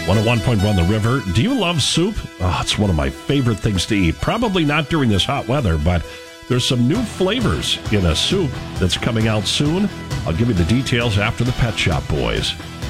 101.1 The River. Do you love soup? Oh, it's one of my favorite things to eat. Probably not during this hot weather, but there's some new flavors in a soup that's coming out soon. I'll give you the details after the Pet Shop Boys.